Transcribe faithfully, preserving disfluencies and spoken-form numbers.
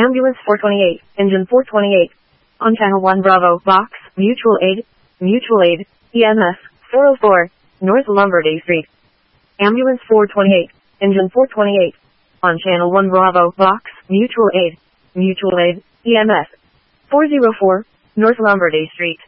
Ambulance four twenty-eight, Engine four twenty-eight. On Channel one Bravo, Box, Mutual Aid, Mutual Aid, E M S, four oh four, North Lumberday Street. Ambulance four twenty-eight, Engine four twenty-eight. On Channel one Bravo, Box, Mutual Aid, Mutual Aid, E M S, four oh four, North Lumberday Street.